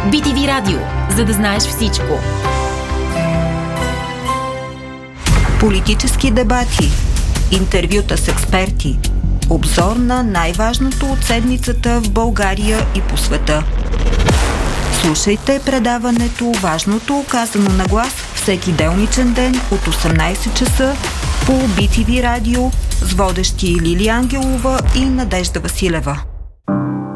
BTV Радио, за да знаеш всичко. Политически дебати, интервюта с експерти, обзор на най-важното от седмицата в България и по света. Слушайте предаването "Важното казано на глас" всеки делничен ден от 18 часа по BTV Радио с водещи Лилия Ангелова и Надежда Василева.